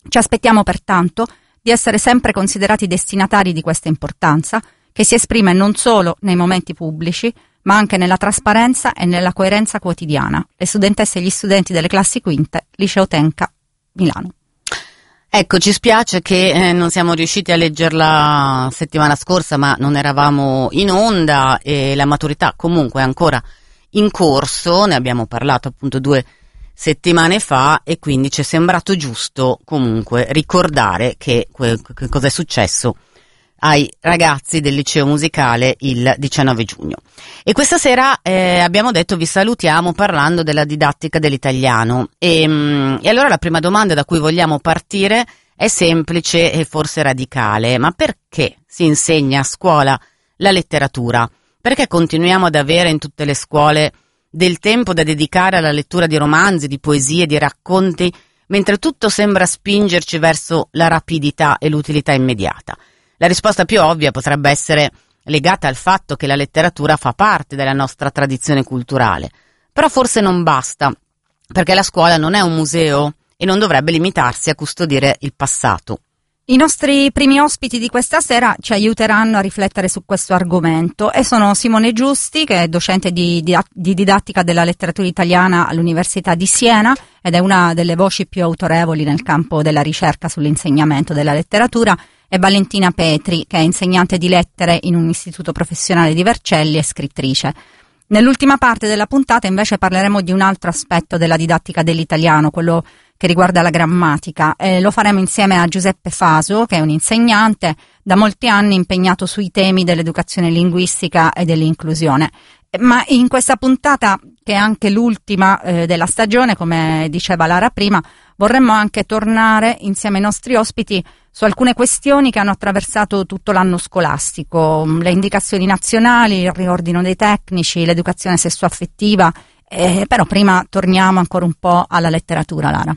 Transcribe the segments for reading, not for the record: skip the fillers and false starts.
Ci aspettiamo pertanto di essere sempre considerati destinatari di questa importanza, che si esprime non solo nei momenti pubblici, ma anche nella trasparenza e nella coerenza quotidiana. Le studentesse e gli studenti delle classi quinte, Liceo Tenca, Milano. Ecco, ci spiace che non siamo riusciti a leggerla settimana scorsa, ma non eravamo in onda e la maturità comunque è ancora in corso, ne abbiamo parlato appunto 2 settimane fa e quindi ci è sembrato giusto comunque ricordare che cosa è successo ai ragazzi del liceo musicale il 19 giugno. E questa sera abbiamo detto vi salutiamo parlando della didattica dell'italiano e allora la prima domanda da cui vogliamo partire è semplice e forse radicale: ma perché si insegna a scuola la letteratura? Perché continuiamo ad avere in tutte le scuole del tempo da dedicare alla lettura di romanzi, di poesie, di racconti, mentre tutto sembra spingerci verso la rapidità e l'utilità immediata? La risposta più ovvia potrebbe essere legata al fatto che la letteratura fa parte della nostra tradizione culturale, però forse non basta, perché la scuola non è un museo e non dovrebbe limitarsi a custodire il passato. I nostri primi ospiti di questa sera ci aiuteranno a riflettere su questo argomento e sono Simone Giusti, che è docente di didattica della letteratura italiana all'Università di Siena ed è una delle voci più autorevoli nel campo della ricerca sull'insegnamento della letteratura, e Valentina Petri, che è insegnante di lettere in un istituto professionale di Vercelli e scrittrice. Nell'ultima parte della puntata invece parleremo di un altro aspetto della didattica dell'italiano, quello che riguarda la grammatica, e lo faremo insieme a Giuseppe Faso, che è un insegnante da molti anni impegnato sui temi dell'educazione linguistica e dell'inclusione. Ma in questa puntata, che è anche l'ultima della stagione, come diceva Lara prima, vorremmo anche tornare insieme ai nostri ospiti su alcune questioni che hanno attraversato tutto l'anno scolastico: le indicazioni nazionali, il riordino dei tecnici, l'educazione sessuaffettiva. Però prima torniamo ancora un po' alla letteratura, Lara.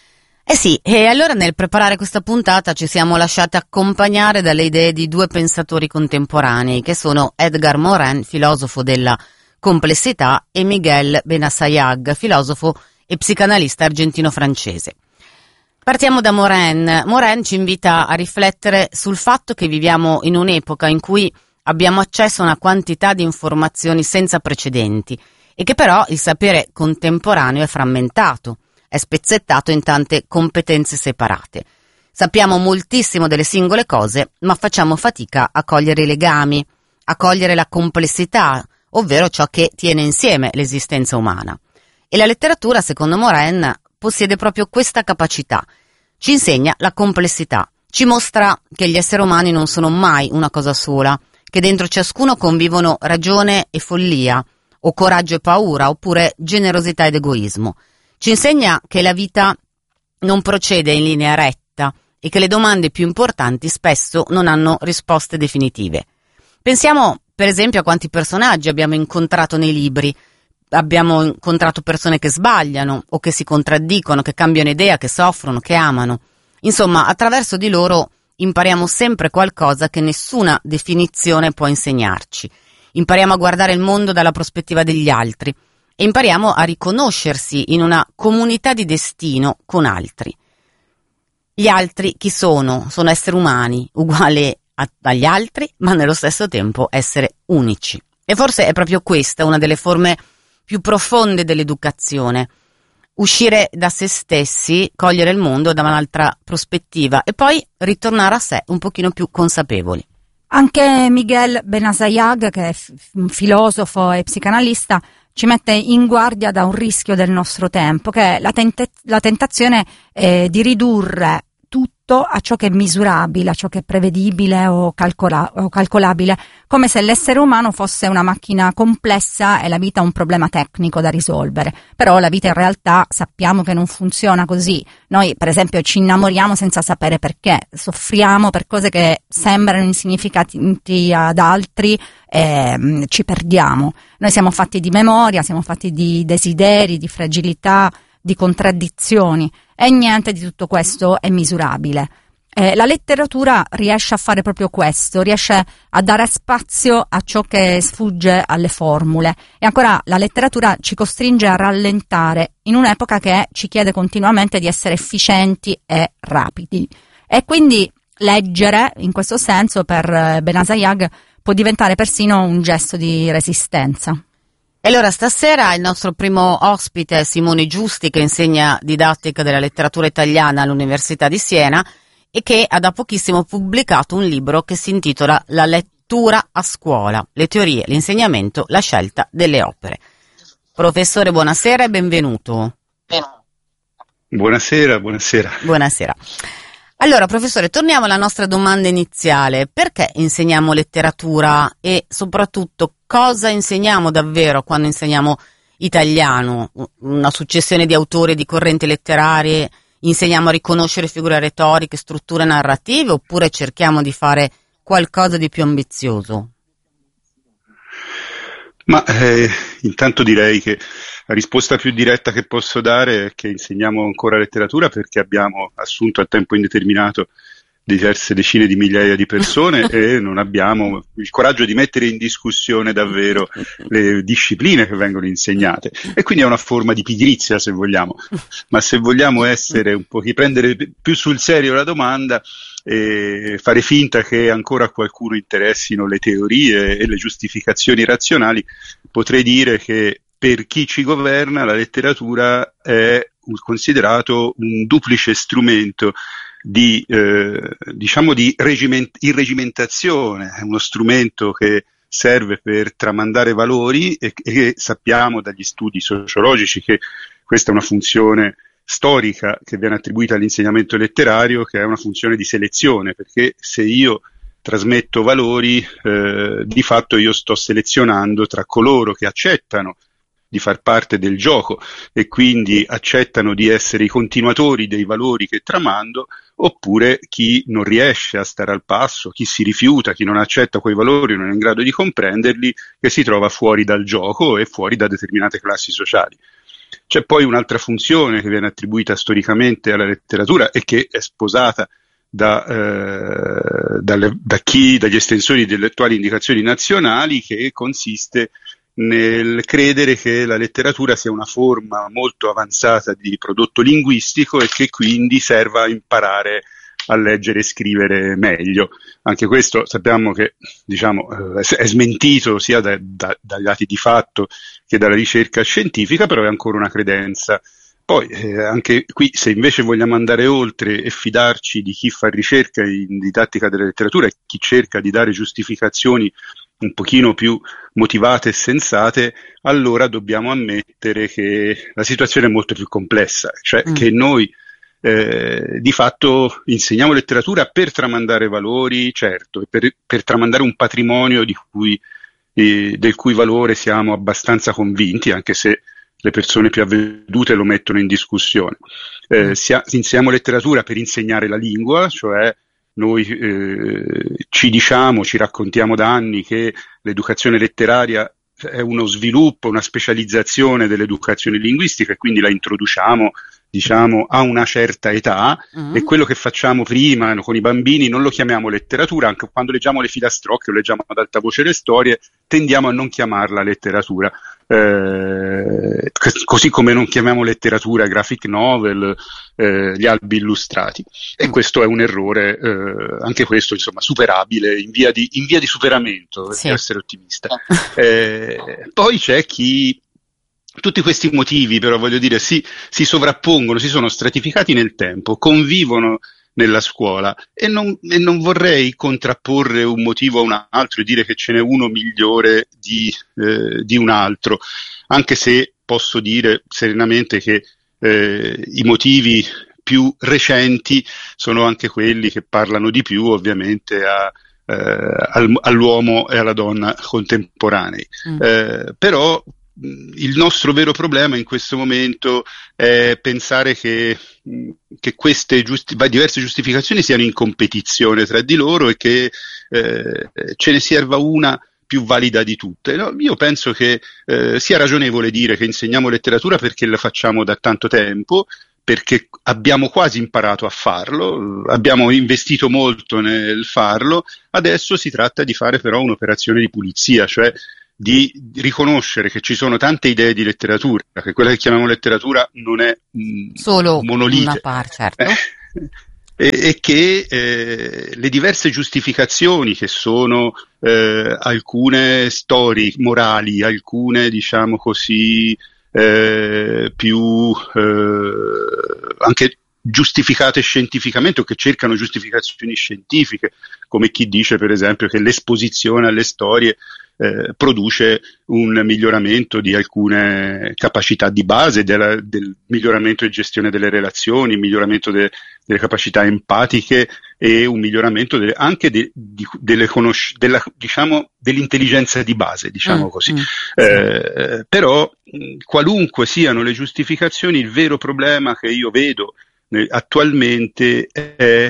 Sì, e allora nel preparare questa puntata ci siamo lasciati accompagnare dalle idee di 2 pensatori contemporanei, che sono Edgar Morin, filosofo della complessità, e Miguel Benassayag, filosofo e psicanalista argentino-francese. Partiamo da Morin. Morin ci invita a riflettere sul fatto che viviamo in un'epoca in cui abbiamo accesso a una quantità di informazioni senza precedenti e che però il sapere contemporaneo è frammentato, è spezzettato in tante competenze separate. Sappiamo moltissimo delle singole cose, ma facciamo fatica a cogliere i legami, a cogliere la complessità, ovvero ciò che tiene insieme l'esistenza umana. E la letteratura, secondo Morin, possiede proprio questa capacità. Ci insegna la complessità, ci mostra che gli esseri umani non sono mai una cosa sola, che dentro ciascuno convivono ragione e follia, o coraggio e paura, oppure generosità ed egoismo. Ci insegna che la vita non procede in linea retta e che le domande più importanti spesso non hanno risposte definitive. Pensiamo per esempio a quanti personaggi abbiamo incontrato nei libri. Abbiamo incontrato persone che sbagliano o che si contraddicono, che cambiano idea, che soffrono, che amano. Insomma, attraverso di loro impariamo sempre qualcosa che nessuna definizione può insegnarci. Impariamo a guardare il mondo dalla prospettiva degli altri e impariamo a riconoscersi in una comunità di destino con altri. Gli altri chi sono? Sono esseri umani, uguali agli altri, ma nello stesso tempo essere unici. E forse è proprio questa una delle forme più profonde dell'educazione: uscire da se stessi, cogliere il mondo da un'altra prospettiva e poi ritornare a sé un pochino più consapevoli. Anche Miguel Benassayag, che è un filosofo e psicanalista, ci mette in guardia da un rischio del nostro tempo, che è la tentazione di ridurre tutto a ciò che è misurabile, a ciò che è prevedibile o calcolabile, come se l'essere umano fosse una macchina complessa e la vita un problema tecnico da risolvere. Però la vita in realtà sappiamo che non funziona così. Noi per esempio ci innamoriamo senza sapere perché, soffriamo per cose che sembrano insignificanti ad altri e ci perdiamo. Noi siamo fatti di memoria, siamo fatti di desideri, di fragilità, di contraddizioni, e niente di tutto questo è misurabile. La letteratura riesce a fare proprio questo, riesce a dare spazio a ciò che sfugge alle formule, e ancora la letteratura ci costringe a rallentare in un'epoca che ci chiede continuamente di essere efficienti e rapidi, e quindi leggere in questo senso per Benazayag può diventare persino un gesto di resistenza. E allora stasera il nostro primo ospite è Simone Giusti, che insegna didattica della letteratura italiana all'Università di Siena e che ha da pochissimo pubblicato un libro che si intitola La lettura a scuola, le teorie, l'insegnamento, la scelta delle opere. Professore, buonasera e benvenuto. Buonasera. Buonasera. Allora, professore, torniamo alla nostra domanda iniziale. Perché insegniamo letteratura e soprattutto cosa insegniamo davvero quando insegniamo italiano? Una successione di autori e di correnti letterarie? Insegniamo a riconoscere figure retoriche, strutture narrative, oppure cerchiamo di fare qualcosa di più ambizioso? Ma intanto direi che la risposta più diretta che posso dare è che insegniamo ancora letteratura perché abbiamo assunto a tempo indeterminato diverse decine di migliaia di persone e non abbiamo il coraggio di mettere in discussione davvero le discipline che vengono insegnate, e quindi è una forma di pigrizia, se vogliamo, ma se vogliamo essere un po' prendere più sul serio la domanda e fare finta che ancora a qualcuno interessino le teorie e le giustificazioni razionali, potrei dire che per chi ci governa la letteratura è considerato un duplice strumento di irregimentazione, è uno strumento che serve per tramandare valori e che sappiamo dagli studi sociologici che questa è una funzione storica che viene attribuita all'insegnamento letterario, che è una funzione di selezione, perché se io trasmetto valori, di fatto io sto selezionando tra coloro che accettano di far parte del gioco e quindi accettano di essere i continuatori dei valori che tramando, oppure chi non riesce a stare al passo, chi si rifiuta, chi non accetta quei valori, non è in grado di comprenderli, che si trova fuori dal gioco e fuori da determinate classi sociali. C'è poi un'altra funzione che viene attribuita storicamente alla letteratura e che è sposata dagli estensori delle attuali indicazioni nazionali, che consiste nel credere che la letteratura sia una forma molto avanzata di prodotto linguistico e che quindi serva a imparare a leggere e scrivere meglio. Anche questo sappiamo che è smentito sia dai dati di fatto che dalla ricerca scientifica, però è ancora una credenza. Poi anche qui, se invece vogliamo andare oltre e fidarci di chi fa ricerca in didattica della letteratura e chi cerca di dare giustificazioni un pochino più motivate e sensate, allora dobbiamo ammettere che la situazione è molto più complessa, cioè che noi di fatto insegniamo letteratura per tramandare valori, certo, e per tramandare un patrimonio del cui valore siamo abbastanza convinti, anche se le persone più avvedute lo mettono in discussione. Insegniamo letteratura per insegnare la lingua, cioè noi ci raccontiamo da anni che l'educazione letteraria è uno sviluppo, una specializzazione dell'educazione linguistica e quindi la introduciamo a una certa età e quello che facciamo prima con i bambini non lo chiamiamo letteratura, anche quando leggiamo le filastrocche o leggiamo ad alta voce le storie tendiamo a non chiamarla letteratura, così come non chiamiamo letteratura graphic novel, gli albi illustrati, e questo è un errore, anche questo insomma superabile, in via di superamento, per essere ottimista. Poi c'è chi tutti questi motivi, però, voglio dire, si sovrappongono, si sono stratificati nel tempo, convivono nella scuola e non vorrei contrapporre un motivo a un altro e dire che ce n'è uno migliore di un altro, anche se posso dire serenamente che i motivi più recenti sono anche quelli che parlano di più, ovviamente, all'uomo e alla donna contemporanei. Però il nostro vero problema in questo momento è pensare che queste diverse giustificazioni siano in competizione tra di loro e che ce ne serva una più valida di tutte. No? Io penso che sia ragionevole dire che insegniamo letteratura perché la facciamo da tanto tempo, perché abbiamo quasi imparato a farlo, abbiamo investito molto nel farlo, adesso si tratta di fare però un'operazione di pulizia, cioè di riconoscere che ci sono tante idee di letteratura, che quella che chiamiamo letteratura non è solo monolite. Una parte, certo. E che le diverse giustificazioni che sono alcune storie morali, alcune diciamo così più anche giustificate scientificamente o che cercano giustificazioni scientifiche, come chi dice per esempio che l'esposizione alle storie produce un miglioramento di alcune capacità di base, del miglioramento di gestione delle relazioni, miglioramento delle capacità empatiche e un miglioramento anche diciamo, dell'intelligenza di base, diciamo così. Però qualunque siano le giustificazioni, il vero problema che io vedo attualmente è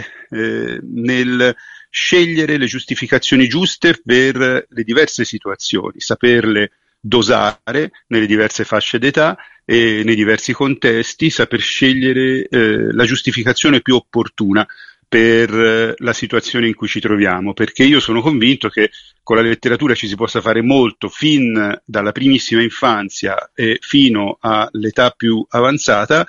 nel scegliere le giustificazioni giuste per le diverse situazioni, saperle dosare nelle diverse fasce d'età e nei diversi contesti, saper scegliere la giustificazione più opportuna per la situazione in cui ci troviamo, perché io sono convinto che con la letteratura ci si possa fare molto fin dalla primissima infanzia e fino all'età più avanzata.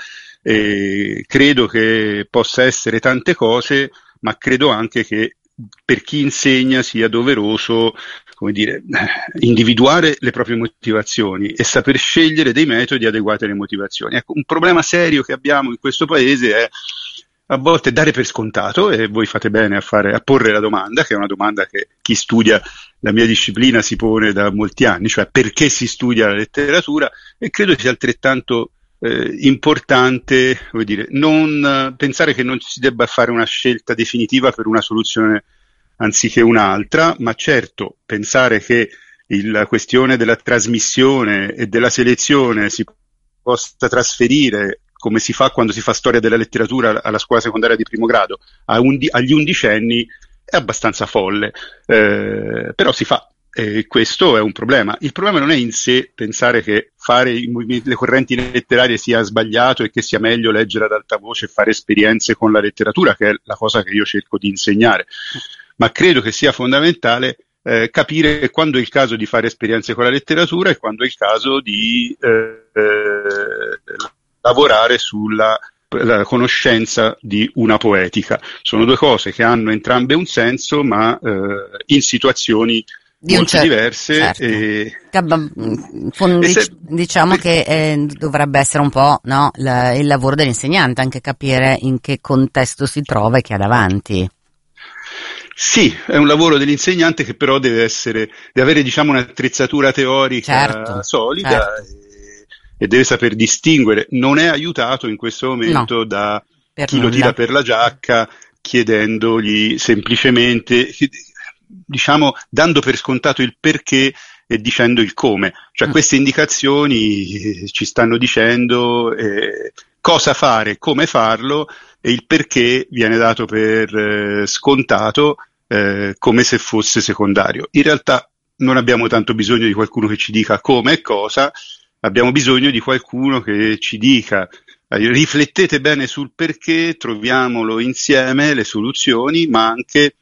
Credo che possa essere tante cose, ma credo anche che per chi insegna sia doveroso, come dire, individuare le proprie motivazioni e saper scegliere dei metodi adeguati alle motivazioni. Ecco, un problema serio che abbiamo in questo paese è a volte dare per scontato, e voi fate bene a porre la domanda, che è una domanda che chi studia la mia disciplina si pone da molti anni, cioè perché si studia la letteratura, e credo sia altrettanto importante, come dire, non pensare che non si debba fare una scelta definitiva per una soluzione anziché un'altra, ma certo pensare che la questione della trasmissione e della selezione si possa trasferire, come si fa quando si fa storia della letteratura alla scuola secondaria di primo grado, agli undicenni, è abbastanza folle, però si fa. E questo è un problema. Il problema non è in sé pensare che fare le correnti letterarie sia sbagliato e che sia meglio leggere ad alta voce e fare esperienze con la letteratura, che è la cosa che io cerco di insegnare, ma credo che sia fondamentale capire quando è il caso di fare esperienze con la letteratura e quando è il caso di lavorare sulla conoscenza di una poetica. Sono due cose che hanno entrambe un senso, ma in situazioni molto diverse. Certo. Diciamo che dovrebbe essere un po', no, il lavoro dell'insegnante, anche capire in che contesto si trova e che ha davanti. Sì, è un lavoro dell'insegnante che però deve avere diciamo un'attrezzatura teorica solida, certo. E deve saper distinguere. Non è aiutato in questo momento da chi lo tira per la giacca chiedendogli semplicemente, diciamo, dando per scontato il perché e dicendo il come. Cioè queste indicazioni ci stanno dicendo cosa fare, come farlo, e il perché viene dato per scontato come se fosse secondario. In realtà non abbiamo tanto bisogno di qualcuno che ci dica come e cosa, abbiamo bisogno di qualcuno che ci dica riflettete bene sul perché, troviamolo insieme le soluzioni, ma anche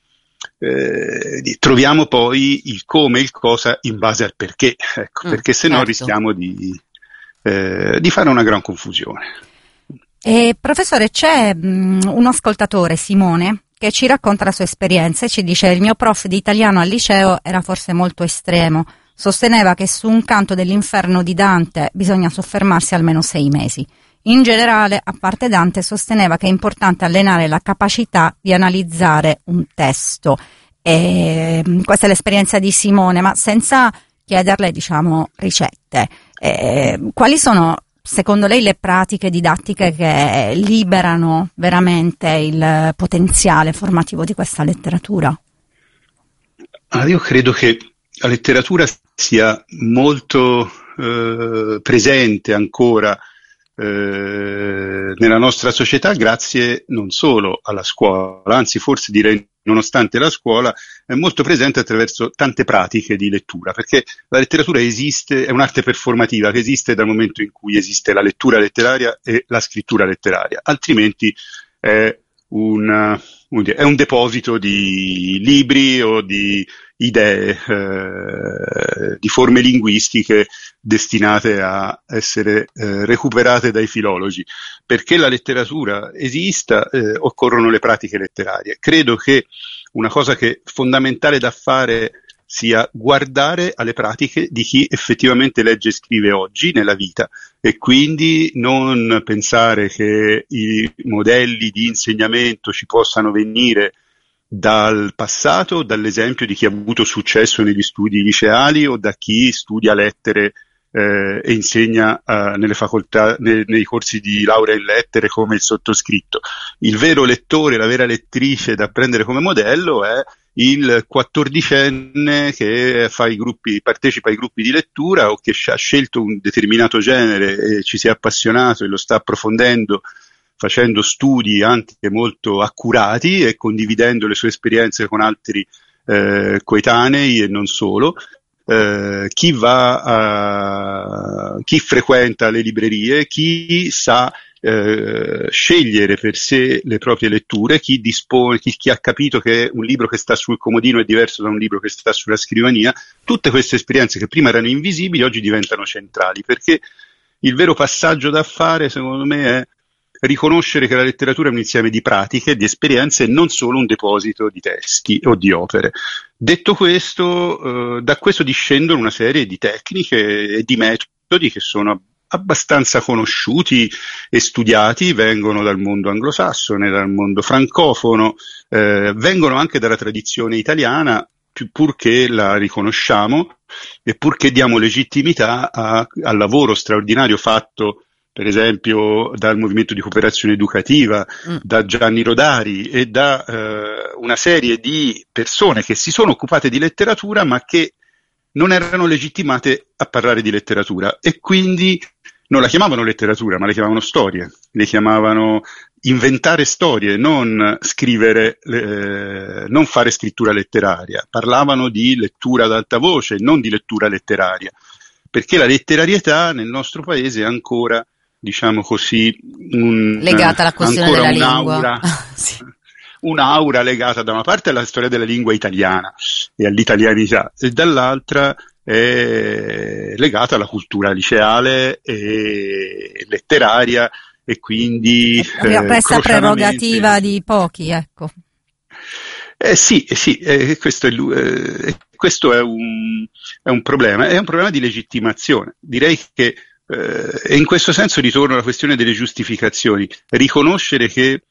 troviamo poi il come e il cosa in base al perché, ecco, perché se no rischiamo di fare una gran confusione. Professore, c'è un ascoltatore, Simone, che ci racconta la sua esperienza e ci dice: il mio prof di italiano al liceo era forse molto estremo, sosteneva che su un canto dell'inferno di Dante bisogna soffermarsi almeno 6 mesi. In generale, a parte Dante, sosteneva che è importante allenare la capacità di analizzare un testo. Questa è l'esperienza di Simone, ma senza chiederle, diciamo, ricette. Quali sono, secondo lei, le pratiche didattiche che liberano veramente il potenziale formativo di questa letteratura? Io credo che la letteratura sia molto presente ancora nella nostra società grazie non solo alla scuola, anzi forse direi nonostante la scuola, è molto presente attraverso tante pratiche di lettura, perché la letteratura esiste, è un'arte performativa che esiste dal momento in cui esiste la lettura letteraria e la scrittura letteraria, altrimenti è un deposito di libri o di idee, di forme linguistiche destinate a essere recuperate dai filologi. Perché la letteratura esista, occorrono le pratiche letterarie. Credo che una cosa che è fondamentale da fare sia guardare alle pratiche di chi effettivamente legge e scrive oggi nella vita, e quindi non pensare che i modelli di insegnamento ci possano venire dal passato, dall'esempio di chi ha avuto successo negli studi liceali o da chi studia lettere e insegna nelle facoltà, nei corsi di laurea in lettere come il sottoscritto. Il vero lettore, la vera lettrice da prendere come modello è il 14enne che partecipa ai gruppi di lettura o che ha scelto un determinato genere e ci si è appassionato e lo sta approfondendo, facendo studi anche molto accurati e condividendo le sue esperienze con altri coetanei e non solo. Chi frequenta le librerie, chi sa scegliere per sé le proprie letture, chi ha capito che un libro che sta sul comodino è diverso da un libro che sta sulla scrivania. Tutte queste esperienze che prima erano invisibili oggi diventano centrali, perché il vero passaggio da fare, secondo me, è riconoscere che la letteratura è un insieme di pratiche, di esperienze e non solo un deposito di testi o di opere. Detto questo, da questo discendono una serie di tecniche e di metodi che sono abbastanza conosciuti e studiati, vengono dal mondo anglosassone, dal mondo francofono, vengono anche dalla tradizione italiana, purché la riconosciamo e purché diamo legittimità al lavoro straordinario fatto per esempio dal Movimento di Cooperazione Educativa, da Gianni Rodari e da una serie di persone che si sono occupate di letteratura ma che non erano legittimate a parlare di letteratura, e quindi non la chiamavano letteratura ma le chiamavano storie, le chiamavano inventare storie, non scrivere, non fare scrittura letteraria. Parlavano di lettura ad alta voce, non di lettura letteraria, perché la letterarietà nel nostro paese è ancora, diciamo così, legata alla questione della lingua. Sì. Un'aura legata da una parte alla storia della lingua italiana e all'italianità, e dall'altra è legata alla cultura liceale e letteraria, e quindi questa prerogativa di pochi, ecco. Sì, questo è un problema di legittimazione. Direi che e in questo senso ritorno alla questione delle giustificazioni. Riconoscere che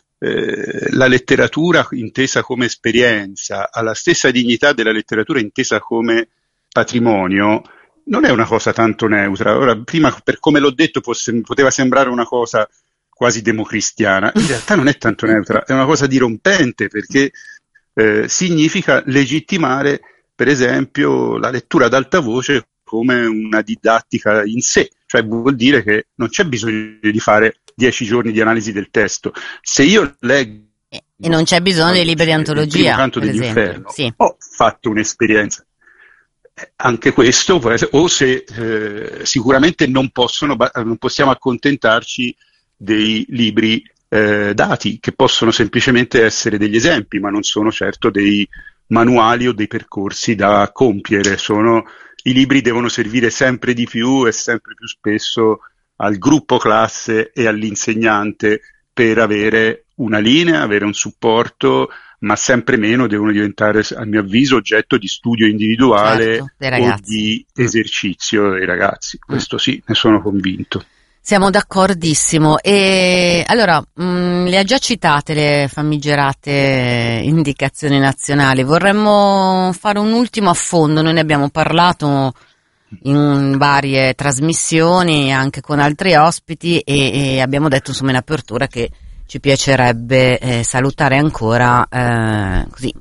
la letteratura intesa come esperienza ha la stessa dignità della letteratura intesa come patrimonio non è una cosa tanto neutra. Ora, prima, per come l'ho detto, poteva sembrare una cosa quasi democristiana. In realtà non è tanto neutra, è una cosa dirompente, perché significa legittimare, per esempio, la lettura ad alta voce come una didattica in sé, cioè vuol dire che non c'è bisogno di fare 10 giorni di analisi del testo. Se io leggo e non c'è bisogno dei libri di antologia, Il primo canto dell'inferno, sì, ho fatto un'esperienza. Anche questo può essere, o se sicuramente non possiamo accontentarci dei libri dati, che possono semplicemente essere degli esempi, ma non sono certo dei manuali o dei percorsi da compiere. I libri devono servire sempre di più e sempre più spesso al gruppo classe e all'insegnante per avere una linea, avere un supporto, ma sempre meno devono diventare, a mio avviso, oggetto di studio individuale, certo, o di esercizio dei ragazzi. Questo sì, ne sono convinto. Siamo d'accordissimo. E allora, le ha già citate le famigerate indicazioni nazionali. Vorremmo fare un ultimo affondo. Noi ne abbiamo parlato in varie trasmissioni, anche con altri ospiti, e abbiamo detto, insomma, in apertura che ci piacerebbe salutare ancora, così,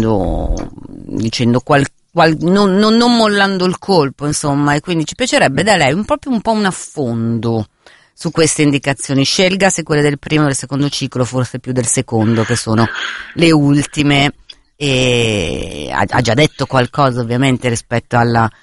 dicendo non mollando il colpo, insomma, e quindi ci piacerebbe da lei proprio un po' un affondo su queste indicazioni. Scelga se quelle del primo o del secondo ciclo, forse più del secondo, che sono le ultime, e ha già detto qualcosa ovviamente rispetto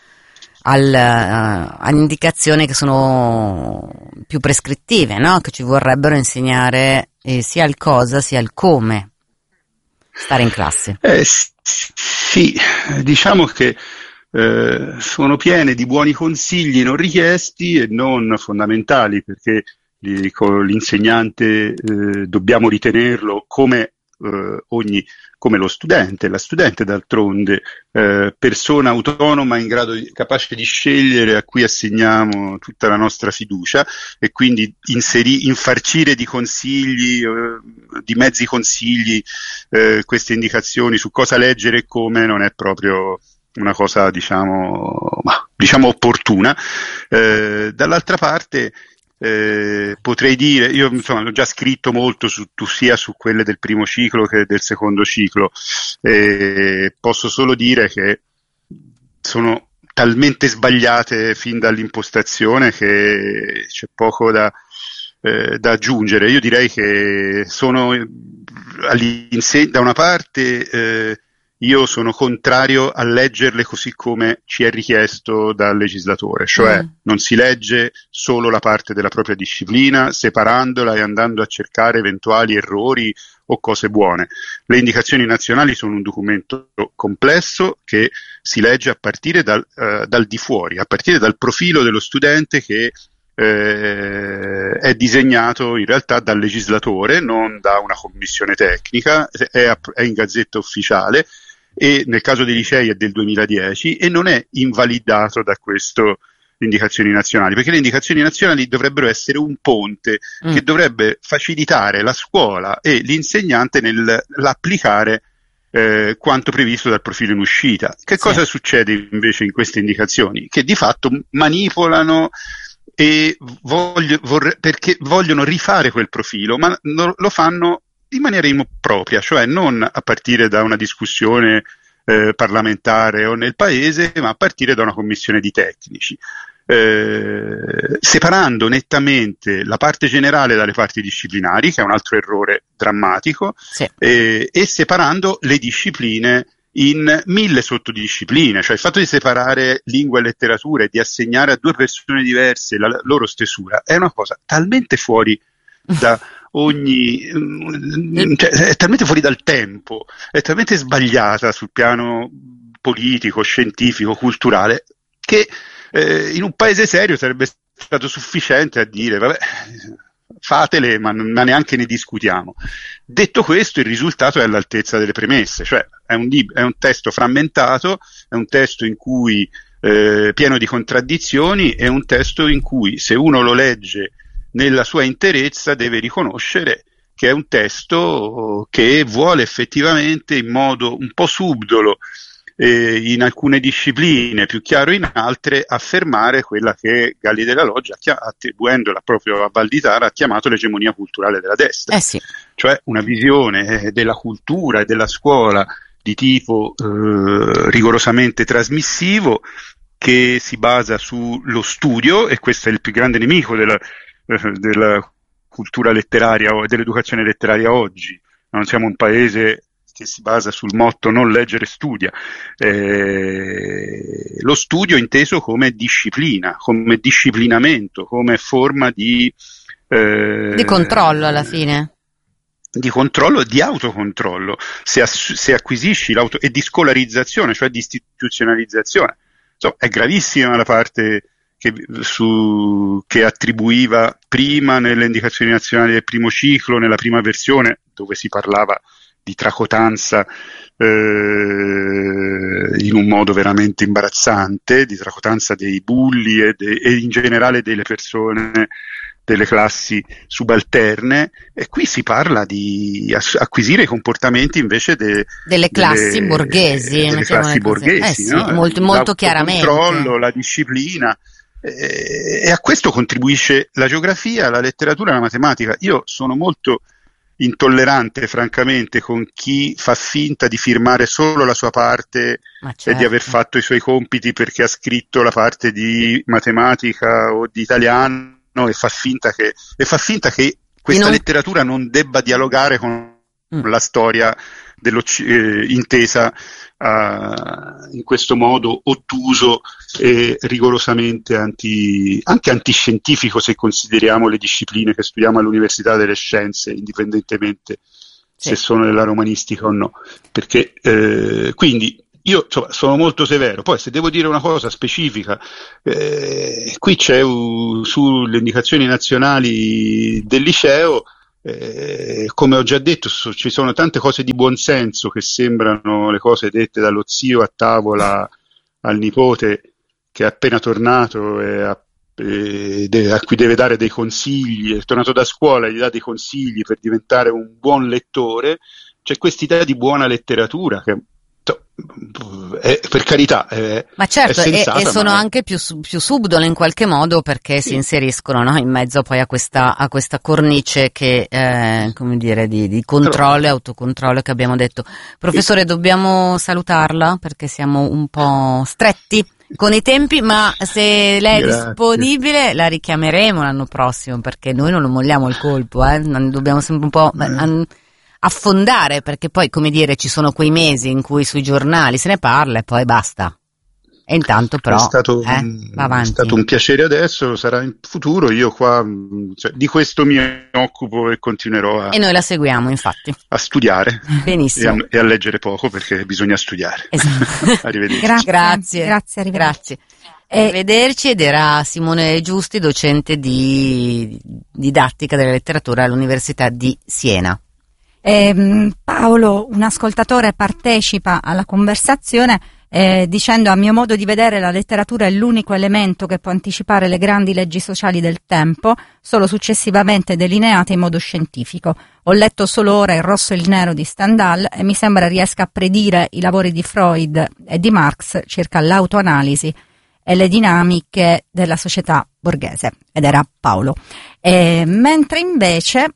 alle indicazioni che sono più prescrittive, no? Che ci vorrebbero insegnare sia il cosa sia il come stare in classe. Sì, diciamo che sono piene di buoni consigli non richiesti e non fondamentali, perché l'insegnante dobbiamo ritenerlo come come lo studente, la studente d'altronde, persona autonoma capace di scegliere, a cui assegniamo tutta la nostra fiducia, e quindi infarcire di consigli, di mezzi consigli, queste indicazioni su cosa leggere e come non è proprio una cosa diciamo opportuna. Dall'altra parte potrei dire, io insomma l'ho già scritto molto sia su quelle del primo ciclo che del secondo ciclo, posso solo dire che sono talmente sbagliate fin dall'impostazione che c'è poco da aggiungere. Io direi che sono da una parte io sono contrario a leggerle così come ci è richiesto dal legislatore, cioè non si legge solo la parte della propria disciplina, separandola e andando a cercare eventuali errori o cose buone. Le indicazioni nazionali sono un documento complesso che si legge a partire dal di fuori, a partire dal profilo dello studente che è disegnato in realtà dal legislatore, non da una commissione tecnica, è in Gazzetta Ufficiale, e nel caso dei licei è del 2010 e non è invalidato da questo indicazioni nazionali, perché le indicazioni nazionali dovrebbero essere un ponte che dovrebbe facilitare la scuola e l'insegnante nell'applicare quanto previsto dal profilo in uscita. Che cosa succede invece in queste indicazioni? Che di fatto manipolano e perché vogliono rifare quel profilo, ma lo fanno in maniera impropria, cioè non a partire da una discussione parlamentare o nel paese, ma a partire da una commissione di tecnici, separando nettamente la parte generale dalle parti disciplinari, che è un altro errore drammatico, e separando le discipline in 1000 sottodiscipline. Cioè il fatto di separare lingua e letteratura e di assegnare a due persone diverse la loro stesura è una cosa talmente fuori da cioè, è talmente fuori dal tempo, è talmente sbagliata sul piano politico, scientifico, culturale, che in un paese serio sarebbe stato sufficiente a dire vabbè, fatele, ma neanche ne discutiamo. Detto questo, il risultato è all'altezza delle premesse, cioè è un testo frammentato, è un testo in cui pieno di contraddizioni, è un testo in cui, se uno lo legge nella sua interezza, deve riconoscere che è un testo che vuole effettivamente, in modo un po' subdolo, in alcune discipline, più chiaro in altre, affermare quella che Galli della Loggia, attribuendola proprio a Valditara, ha chiamato l'egemonia culturale della destra, cioè una visione della cultura e della scuola di tipo rigorosamente trasmissivo, che si basa sullo studio, e questo è il più grande nemico della cultura letteraria o dell'educazione letteraria oggi. Non siamo un paese che si basa sul motto non leggere studia, lo studio inteso come disciplina, come disciplinamento, come forma di controllo alla fine. Di controllo e di autocontrollo, se acquisisci e di scolarizzazione, cioè di istituzionalizzazione. Insomma, è gravissima la parte che attribuiva prima nelle indicazioni nazionali del primo ciclo, nella prima versione, dove si parlava di tracotanza in un modo veramente imbarazzante, di tracotanza dei bulli e in generale delle persone delle classi subalterne, e qui si parla di acquisire i comportamenti invece delle classi borghesi, delle classi borghesi, no? molto chiaramente. Il controllo, la disciplina, e a questo contribuisce la geografia, la letteratura e la matematica. Io sono molto intollerante, francamente, con chi fa finta di firmare solo la sua parte e di aver fatto i suoi compiti perché ha scritto la parte di matematica o di italiano e fa finta che questa letteratura non debba dialogare con la storia intesa in questo modo ottuso e rigorosamente anche antiscientifico, se consideriamo le discipline che studiamo all'Università delle Scienze, indipendentemente se sono della romanistica o no, perché quindi io sono molto severo. Poi se devo dire una cosa specifica, qui c'è sulle indicazioni nazionali del liceo, come ho già detto, ci sono tante cose di buonsenso che sembrano le cose dette dallo zio a tavola al nipote che è appena tornato e a cui deve dare dei consigli, è tornato da scuola e gli dà dei consigli per diventare un buon lettore. C'è quest'idea di buona letteratura che per carità ma certo, è sensata, e sono anche più subdole in qualche modo, perché si inseriscono, no, in mezzo poi a questa cornice che come dire di controllo e autocontrollo che abbiamo detto. Professore, dobbiamo salutarla perché siamo un po' stretti con i tempi, ma se lei è disponibile la richiameremo l'anno prossimo, perché noi non lo molliamo il colpo, non dobbiamo sempre un po' affondare, perché poi, come dire, ci sono quei mesi in cui sui giornali se ne parla e poi basta. E intanto però va avanti. È stato un piacere adesso, sarà in futuro. Io qua di questo mi occupo e continuerò e noi la seguiamo, infatti, a studiare. Benissimo. E a leggere poco, perché bisogna studiare. Esatto. Arrivederci. Grazie, arrivederci. Arrivederci. Ed era Simone Giusti, docente di didattica della letteratura all'Università di Siena. Paolo, un ascoltatore, partecipa alla conversazione dicendo: a mio modo di vedere la letteratura è l'unico elemento che può anticipare le grandi leggi sociali del tempo, solo successivamente delineate in modo scientifico. Ho letto solo ora Il rosso e il nero di Stendhal e mi sembra riesca a predire i lavori di Freud e di Marx circa l'autoanalisi e le dinamiche della società borghese. Ed era Paolo. Mentre invece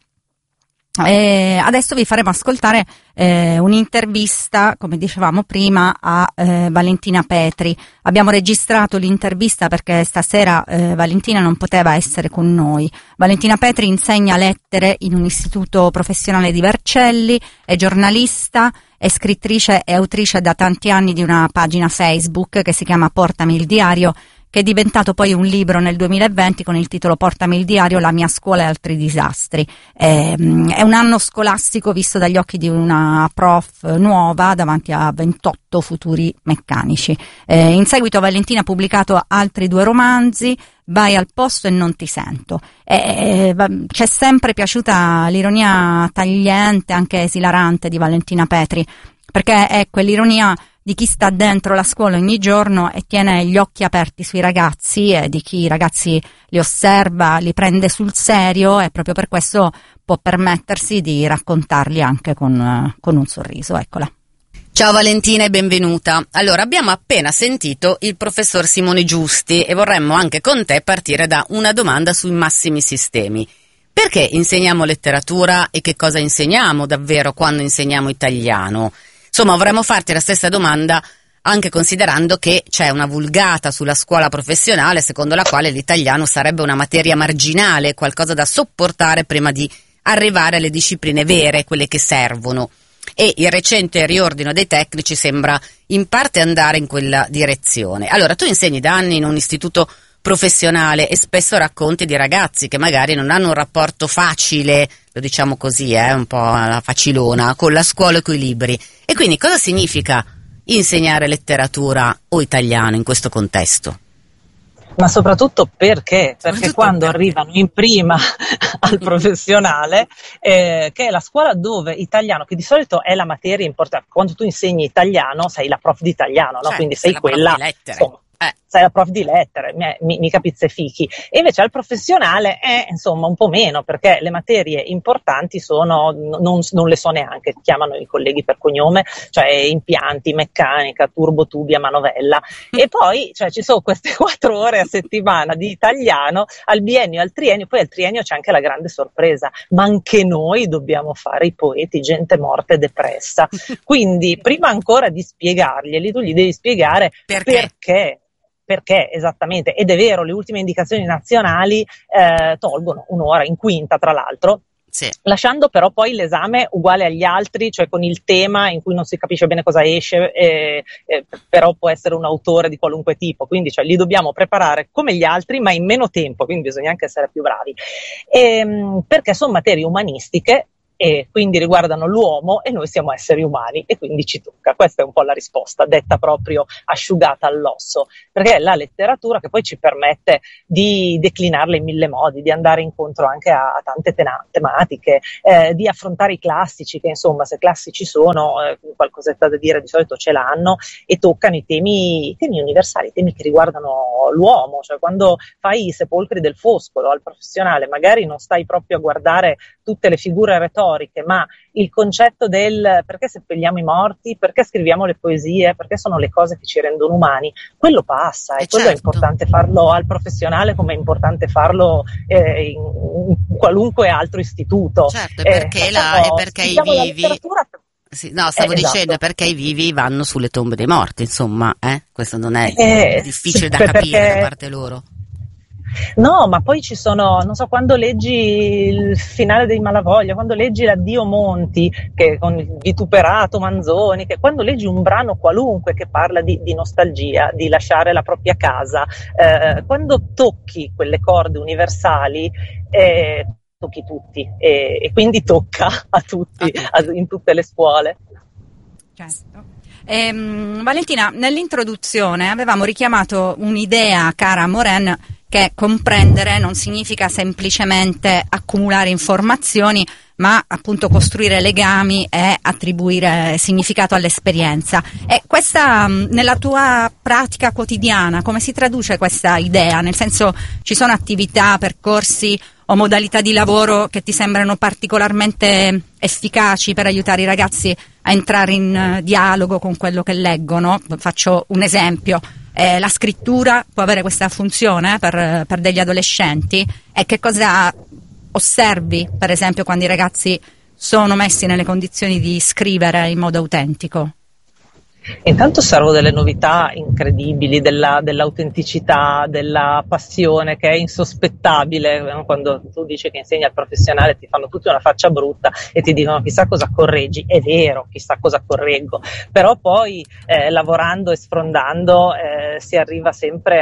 adesso vi faremo ascoltare un'intervista, come dicevamo prima, a Valentina Petri. Abbiamo registrato l'intervista perché stasera Valentina non poteva essere con noi. Valentina Petri insegna lettere in un istituto professionale di Vercelli, è giornalista, è scrittrice e autrice da tanti anni di una pagina Facebook che si chiama Portami il diario, che è diventato poi un libro nel 2020 con il titolo Portami il diario, la mia scuola e altri disastri. È un anno scolastico visto dagli occhi di una prof nuova davanti a 28 futuri meccanici. In seguito Valentina ha pubblicato altri 2 romanzi, Vai al posto e Non ti sento. Ci è sempre piaciuta l'ironia tagliente, anche esilarante, di Valentina Petri, perché è quell'ironia di chi sta dentro la scuola ogni giorno e tiene gli occhi aperti sui ragazzi, e di chi i ragazzi li osserva, li prende sul serio, e proprio per questo può permettersi di raccontarli anche con un sorriso. Eccola. Ciao Valentina e benvenuta. Allora, abbiamo appena sentito il professor Simone Giusti e vorremmo anche con te partire da una domanda sui massimi sistemi. Perché insegniamo letteratura e che cosa insegniamo davvero quando insegniamo italiano? Insomma, vorremmo farti la stessa domanda anche considerando che c'è una vulgata sulla scuola professionale secondo la quale l'italiano sarebbe una materia marginale, qualcosa da sopportare prima di arrivare alle discipline vere, quelle che servono. E il recente riordino dei tecnici sembra in parte andare in quella direzione. Allora, tu insegni da anni in un istituto professionale e spesso racconti di ragazzi che magari non hanno un rapporto facile, lo diciamo così, un po' alla facilona, con la scuola e coi libri. E quindi cosa significa insegnare letteratura o italiano in questo contesto? Ma soprattutto perché quando arrivano in prima al professionale, che è la scuola dove italiano, che di solito è la materia importante, quando tu insegni italiano sei la prof di italiano, no? Quindi sei quella, insomma, sei la prof di lettere, mica pizzifichi. E invece al professionale è insomma un po' meno, perché le materie importanti sono, non le so neanche, chiamano i colleghi per cognome, cioè impianti, meccanica, turbotubia, manovella. E poi ci sono queste 4 ore a settimana di italiano al biennio e al triennio. Poi al triennio c'è anche la grande sorpresa, ma anche noi dobbiamo fare i poeti, gente morta e depressa. Quindi prima ancora di spiegarglieli, tu gli devi spiegare perché perché esattamente, ed è vero, le ultime indicazioni nazionali tolgono un'ora in quinta, tra l'altro. Sì. Lasciando però poi l'esame uguale agli altri, cioè con il tema in cui non si capisce bene cosa esce, però può essere un autore di qualunque tipo, quindi cioè, li dobbiamo preparare come gli altri ma in meno tempo, quindi bisogna anche essere più bravi, perché sono materie umanistiche e quindi riguardano l'uomo e noi siamo esseri umani e quindi ci tocca. Questa è un po' la risposta, detta proprio asciugata all'osso, perché è la letteratura che poi ci permette di declinarla in mille modi, di andare incontro anche a tante tematiche, di affrontare i classici, che insomma se classici sono, qualcosetta da dire di solito ce l'hanno, e toccano i temi universali, i temi che riguardano l'uomo, cioè quando fai i sepolcri del Foscolo al professionale magari non stai proprio a guardare tutte le figure retoriche, ma il concetto del perché seppelliamo i morti, perché scriviamo le poesie, perché sono le cose che ci rendono umani, quello passa e quello certo. È importante farlo al professionale come è importante farlo in qualunque altro istituto. Certo, perché i vivi... Sì, no, stavo dicendo, esatto. Perché i vivi vanno sulle tombe dei morti, insomma, questo non è difficile da capire da parte loro. No, ma poi ci sono, non so, quando leggi il finale dei Malavoglia, quando leggi l'Addio Monti, che con il vituperato Manzoni, che quando leggi un brano qualunque che parla di nostalgia, di lasciare la propria casa, quando tocchi quelle corde universali, tocchi tutti e quindi tocca a tutti, in tutte le scuole. Certo. Valentina, nell'introduzione avevamo richiamato un'idea cara a Morin, che comprendere non significa semplicemente accumulare informazioni, ma appunto costruire legami e attribuire significato all'esperienza. E questa, nella tua pratica quotidiana, come si traduce questa idea? Nel senso, ci sono attività, percorsi o modalità di lavoro che ti sembrano particolarmente efficaci per aiutare i ragazzi a entrare in dialogo con quello che leggono? Faccio un esempio. La scrittura può avere questa funzione per degli adolescenti, e che cosa osservi, per esempio, quando i ragazzi sono messi nelle condizioni di scrivere in modo autentico? Intanto osservo delle novità incredibili, dell'autenticità, della passione che è insospettabile. Quando tu dici che insegni al professionale ti fanno tutti una faccia brutta e ti dicono chissà cosa correggi, è vero, chissà cosa correggo, però poi lavorando e sfrondando si arriva sempre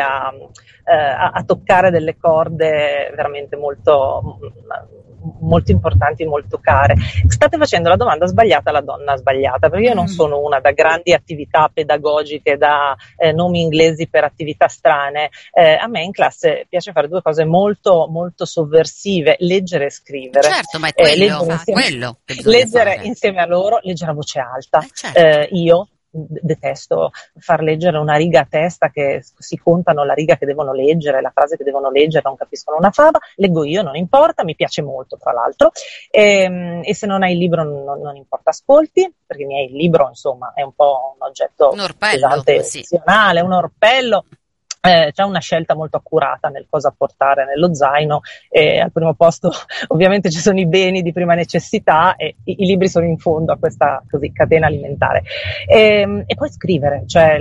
a toccare delle corde veramente molto importanti, molto care. State facendo la domanda sbagliata alla donna sbagliata, perché io non sono una da grandi attività pedagogiche, da nomi inglesi per attività strane. A me in classe piace fare due cose molto molto sovversive: leggere e scrivere. Certo, ma è quello leggere fare. Insieme a loro, leggere a voce alta. Certo. Io detesto far leggere una riga a testa, che si contano la riga che devono leggere, la frase che devono leggere, non capiscono una fava. Leggo io, non importa, mi piace molto tra l'altro, e se non hai il libro non importa, ascolti, perché il libro insomma è un po' un oggetto pesante, emozionale, un orpello. C'è una scelta molto accurata nel cosa portare nello zaino, e al primo posto ovviamente ci sono i beni di prima necessità e i libri sono in fondo a questa catena alimentare, e poi scrivere, cioè